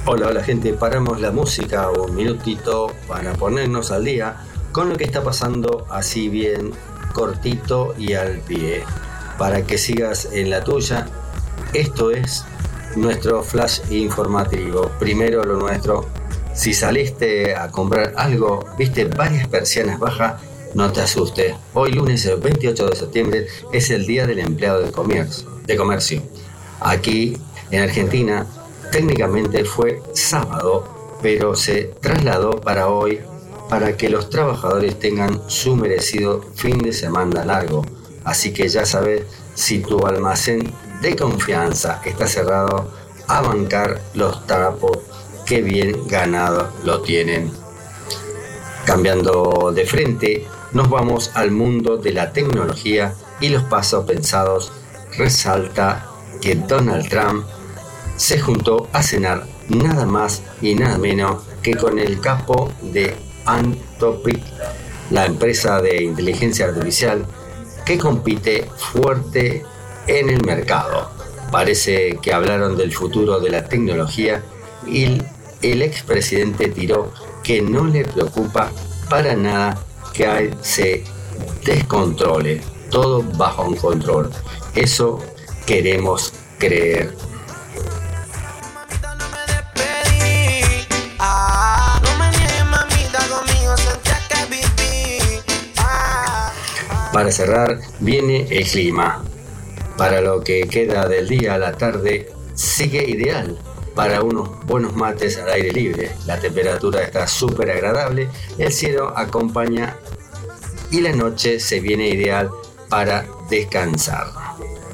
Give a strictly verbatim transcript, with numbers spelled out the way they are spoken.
Hola, hola gente, paramos la música un minutito para ponernos al día con lo que está pasando así bien cortito y al pie. Para que sigas en la tuya, esto es nuestro flash informativo. Primero lo nuestro, si saliste a comprar algo, viste varias persianas bajas, no te asustes. Hoy lunes el veintiocho de septiembre es el Día del Empleado de Comercio. De comercio. Aquí en Argentina técnicamente fue sábado, pero se trasladó para hoy para que los trabajadores tengan su merecido fin de semana largo. Así que ya sabes, si tu almacén de confianza está cerrado, a bancar los trapos que bien ganado lo tienen. Cambiando de frente, nos vamos al mundo de la tecnología y los pasos pensados. Resalta que Donald Trump se juntó a cenar nada más y nada menos que con el capo de Anthropic, la empresa de inteligencia artificial que compite fuerte en el mercado. Parece que hablaron del futuro de la tecnología y el expresidente tiró que no le preocupa para nada que se descontrole, todo bajo un control. Eso queremos creer. Para cerrar, viene el clima. Para lo que queda del día a la tarde, sigue ideal para unos buenos mates al aire libre. La temperatura está súper agradable, el cielo acompaña y la noche se viene ideal para descansar.